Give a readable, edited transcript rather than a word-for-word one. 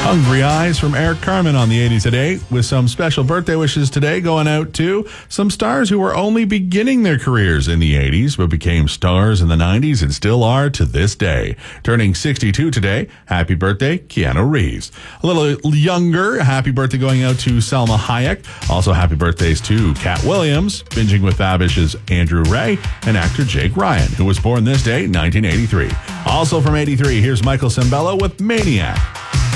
Hungry Eyes from Eric Carmen on the 80s at 8, with some special birthday wishes today going out to some stars who were only beginning their careers in the 80s but became stars in the 90s and still are to this day. Turning 62 today, happy birthday, Keanu Reeves. A little younger, happy birthday going out to Selma Hayek. Also happy birthdays to Cat Williams, Binging with Babish's Andrew Ray, and actor Jake Ryan, who was born this day, 1983. Also from 83, here's Michael Sembello with Maniac.